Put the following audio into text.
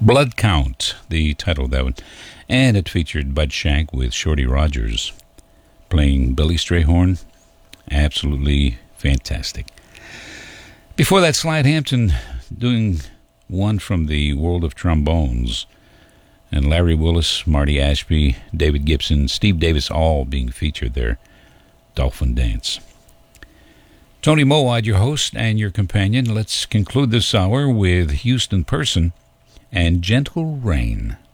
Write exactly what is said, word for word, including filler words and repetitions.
Blood Count, the title of that one. And it featured Bud Shank with Shorty Rogers playing Billy Strayhorn. Absolutely fantastic. Before that, Slide Hampton doing one from the world of trombones. And Larry Willis, Marty Ashby, David Gibson, Steve Davis, all being featured there. Dolphin Dance. Tony Mowad, your host and your companion. Let's conclude this hour with Houston Person and Gentle Rain.